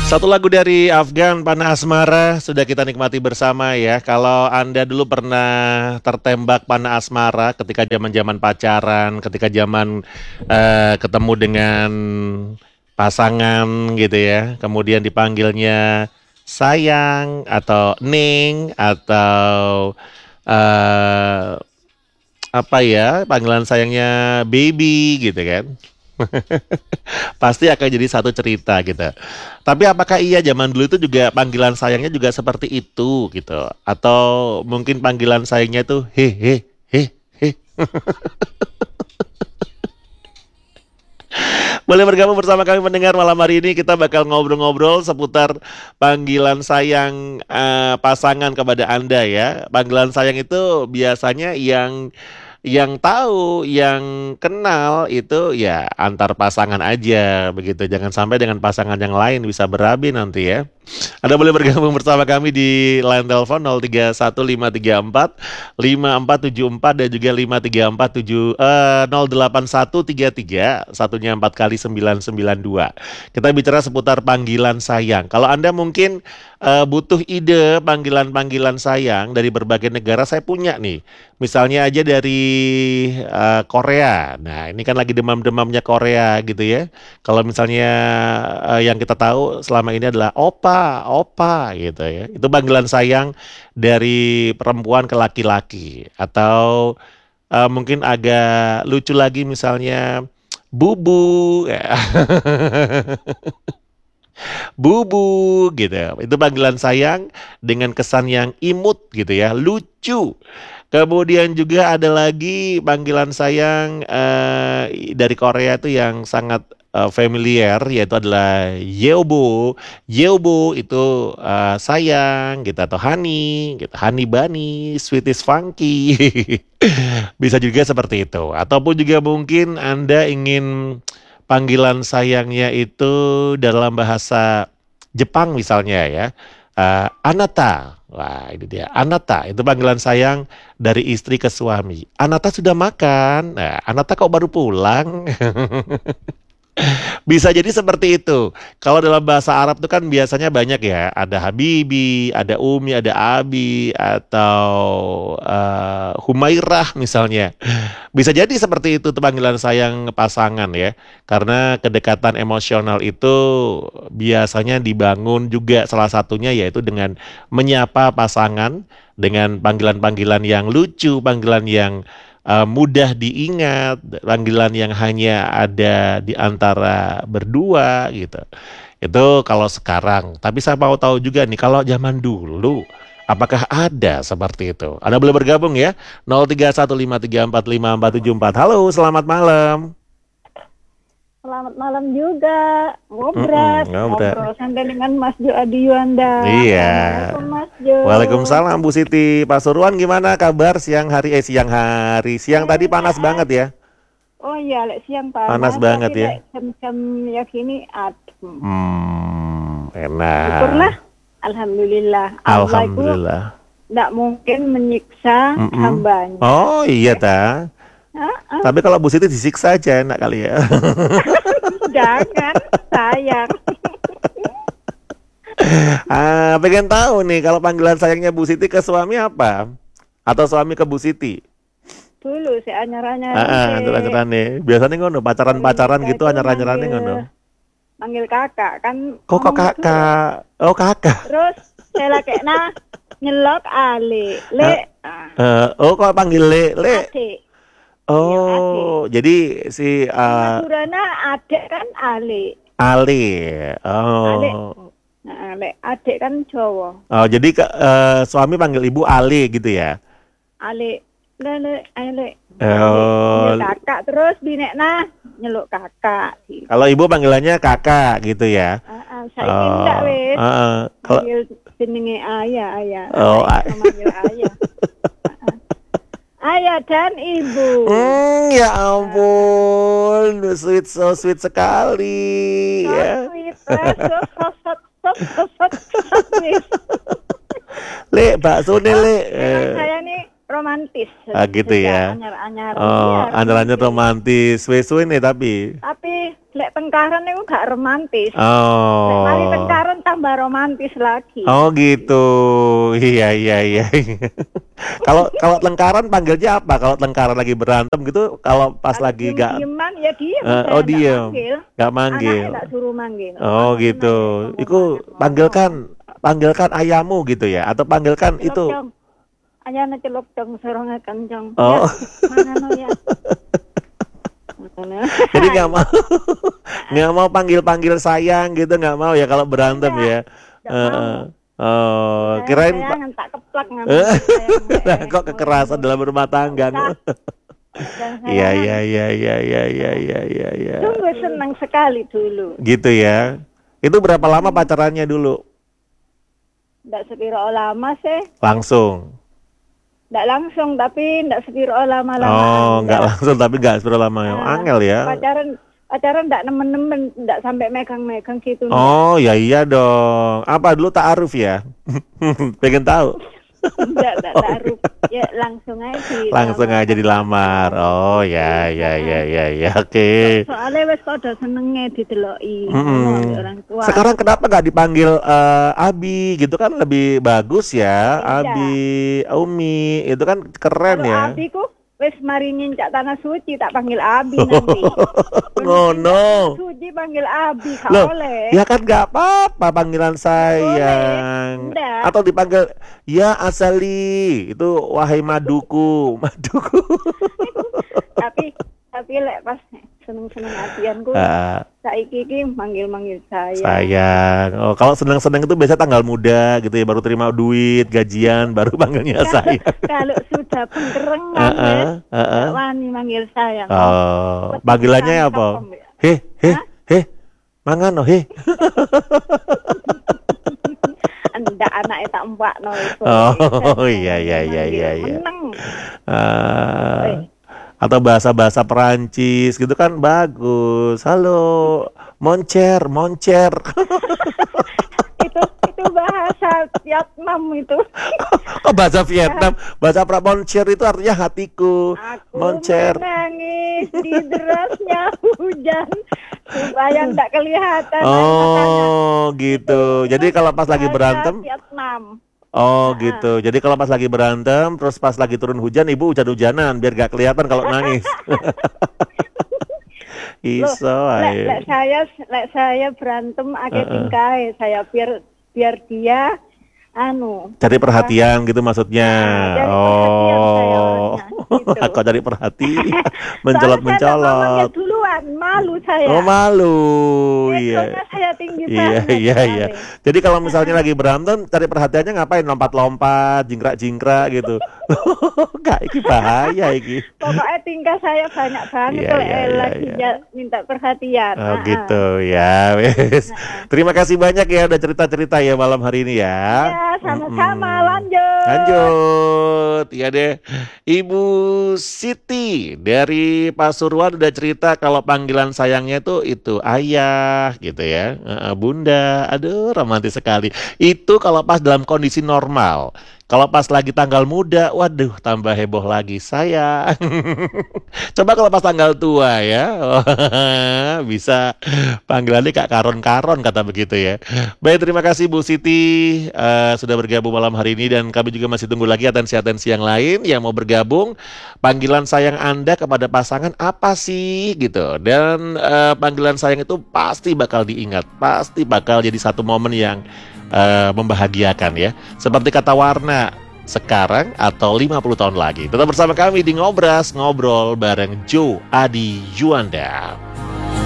Satu lagu dari Afgan, Panah Asmara, sudah kita nikmati bersama ya. Kalau Anda dulu pernah tertembak panah asmara ketika zaman-zaman pacaran, ketika zaman ketemu dengan pasangan gitu ya, kemudian dipanggilnya sayang atau ning atau eh apa ya, panggilan sayangnya baby gitu kan. Pasti akan jadi satu cerita gitu. Tapi apakah iya zaman dulu itu juga panggilan sayangnya juga seperti itu gitu? Atau mungkin panggilan sayangnya itu he he he. Boleh bergabung bersama kami mendengar malam hari ini kita bakal ngobrol-ngobrol seputar panggilan sayang pasangan kepada Anda ya. Panggilan sayang itu biasanya yang tahu, yang kenal itu ya antar pasangan aja begitu. Jangan sampai dengan pasangan yang lain bisa berabi nanti ya. Anda boleh bergabung bersama kami di line telepon 0315345474 dan juga 08133 satunya 4 kali 992. Kita bicara seputar panggilan sayang. Kalau Anda mungkin butuh ide panggilan-panggilan sayang dari berbagai negara, saya punya nih. Misalnya aja dari Korea. Nah, ini kan lagi demam-demamnya Korea gitu ya. Kalau misalnya yang kita tahu selama ini adalah opa, opa gitu ya. Itu panggilan sayang dari perempuan ke laki-laki. Atau mungkin agak lucu lagi misalnya bubu, ya. Bubu gitu. Itu panggilan sayang dengan kesan yang imut gitu ya, lucu. Kemudian juga ada lagi panggilan sayang dari Korea itu yang sangat familiar yaitu adalah Yeobo. Yeobo itu sayang gitu atau honey gitu, honey bunny, sweet is funky. Bisa juga seperti itu. Ataupun juga mungkin Anda ingin panggilan sayangnya itu dalam bahasa Jepang misalnya ya. Anata. Wah, ini dia. Anata itu panggilan sayang dari istri ke suami. Anata sudah makan. Nah, Anata kok baru pulang? Bisa jadi seperti itu. Kalau dalam bahasa Arab itu kan biasanya banyak ya. Ada Habibi, ada Umi, ada Abi, atau Humairah misalnya. Bisa jadi seperti itu tuh panggilan sayang pasangan ya. Karena kedekatan emosional itu biasanya dibangun juga salah satunya yaitu dengan menyapa pasangan dengan panggilan-panggilan yang lucu, panggilan yang mudah diingat, panggilan yang hanya ada di antara berdua gitu. Itu kalau sekarang. Tapi saya mau tahu juga nih kalau zaman dulu apakah ada seperti itu? Anda boleh bergabung ya. 0315345474. Halo, selamat malam. Selamat malam juga, Ngobrol. ngobrol sampai dengan Mas Jo Adi Yuanda. Iya. Assalamualaikum Mas Jo. Waalaikumsalam Bu Siti. Pasuruan gimana kabar siang hari? Siang tadi panas banget ya. Oh iya, lek siang Panas panas, banget tapi ya. lek jam-jam ya gini adem. Enak. Syukurlah, alhamdulillah. Allah itu Alhamdulillah. tidak mungkin menyiksa hambanya. Oh iya ta. Ah, Tapi kalau Bu Siti disiksa aja enak kali ya. jangan, sayang. Pengen tahu nih kalau panggilan sayangnya Bu Siti ke suami apa? Atau suami ke Bu Siti? Dulu si anyar-anyar Anjuran nih. Biasanya ngono, pacaran-pacaran gitu anjuran-anjurannya ngono. manggil kakak kan Kok ngomong gitu ya. kakak? Oh kakak. Terus saya lagi nyelok ale, le, Kok panggil Le? adik. Oh, jadi si Madurana adik kan ale. Ali. Ale. Oh. Nah, le, adik kan Jawa. Oh, jadi suami panggil ibu Ali gitu ya? Ale, le, ale. Oh. Nyeluk kakak terus binekna nyeluk kakak. Gitu. Kalau ibu panggilannya kakak gitu ya? Saya tidak wes. Kalau Panggil jenenge ayah. Oh, Manggil ayah. Ayah dan ibu. ya ampun, so sweet sekali ya. Sweet. Le, bakso nih Le. Memang saya nih romantis. Gitu ya. Anyar-anyar. Oh, Iya, andalannya romantis. romantis, suwe-suwe nih tapi. Tapi lek tengkaran itu gak romantis. Nek Oh. mari tengkaran tambah romantis lagi. Oh gitu. Iya iya iya. Kalau kalau tengkaran panggilnya apa? Kalau tengkaran lagi berantem gitu, kalau pas lagi gak dieman ya diem. oh saya ndak diem, manggil. gak manggil. Anaknya tak suruh manggil. Oh Aku gitu. senang ya, Iku panggilkan ayahmu gitu ya, atau panggilkan celok itu. dong. Ayana celok dong sorongnya kencang. Oh. Ya, mangan ya. Jadi nggak mau panggil sayang gitu, nggak mau ya kalau berantem ya. Nggak mau. Oh, kirain Sayangan tak keplak Nah, kok kekerasan dalam rumah tangga. Iya iya iya iya iya iya iya iya iya. Sungguh senang sekali dulu. Gitu ya. Itu berapa lama pacarannya dulu? Ndak sepiro lama sih. Langsung. Ndak langsung tapi ndak sepiro lama-lama. Oh, nggak langsung tapi nggak seberapa lama. Angel ya. Pacaran ndak nemen-nemen, ndak sampai megang-megang gitu. Oh, ya iya dong. Apa dulu ta'aruf ya? Pengen tahu. Ndak taruh. Ya langsung aja. Langsung aja dilamar. Oh, ya ya ya ya ya. Oke. Soalnya wes pada senenge dideloki orang tua. Sekarang kenapa nggak dipanggil Abi gitu kan lebih bagus ya? Iya. Abi, Umi, itu kan keren Kalau ya. Abi ku wes mari nyincak tanah suci tak panggil Abi nanti. Oh no. Suci panggil Abi gak Loh, boleh. ya kan nggak apa-apa panggilan sayang. Nggak. Atau dipanggil ya Asali, itu wahai maduku, maduku. tapi lek pas seneng-seneng hatianku Ah, saiki iki manggil-manggil saya. sayang. Oh, kalau senang-senang itu biasa tanggal muda gitu ya, baru terima duit, gajian, baru panggilnya sayang. Kalau sudah pengkerengan wes wani manggil sayang. Oh, panggilannya apa? Heh, mangan oh, heh. Ndak anake tak mbakno iku. Oh, iya iya iya iya iya. Meneng. Atau bahasa-bahasa Perancis gitu kan bagus. Halo, moncer. itu bahasa Vietnam itu. Oh, bahasa Vietnam. Bahasa moncer itu artinya hatiku. Aku Moncer. menangis di derasnya hujan supaya ndak kelihatan. Oh, gitu. Jadi kalau pas lagi berantem, Vietnam. oh gitu. Jadi kalau pas lagi berantem, terus pas lagi turun hujan, ibu hujan-hujanan biar gak kelihatan kalau nangis. Iso ae. Lek saya berantem akeh tingkahe saya biar dia Cari perhatian gitu maksudnya. cari perhatian saya Oh, orangnya, gitu. kok cari perhatian, Soalnya saya mencolot. duluan, malu saya. Oh, malu. Egonya Iya. saya tinggi Iya, banget. iya, iya. sekali. Jadi kalau misalnya lagi berantem, cari perhatiannya ngapain? Lompat-lompat, jingkrak-jingkrak gitu. Kak, ini bahaya iki. Pokoknya tingkah saya banyak banget Iya, kalau iya, iya, lagi iya. minta perhatian. Oh gitu ya, wes. Terima kasih banyak ya udah cerita-cerita ya malam hari ini ya. Ya, sama-sama. Lanjut. Lanjut, ya deh. Ibu Siti dari Pasuruan udah cerita kalau panggilan sayangnya itu ayah gitu ya, bunda. Aduh, romantis sekali. Itu kalau pas dalam kondisi normal. Kalau pas lagi tanggal muda, waduh, tambah heboh lagi sayang. Coba kalau pas tanggal tua ya, bisa panggilannya Kak Karon-Karon kata begitu ya. Baik, terima kasih Bu Siti sudah bergabung malam hari ini dan kami juga masih tunggu lagi atensi-atensi yang lain yang mau bergabung. Panggilan sayang Anda kepada pasangan apa sih gitu. Dan panggilan sayang itu pasti bakal diingat, pasti bakal jadi satu momen yang membahagiakan ya. Seperti kata Warna, sekarang atau 50 tahun lagi. Tetap bersama kami di Ngobras, ngobrol bareng Joe Adi Juanda.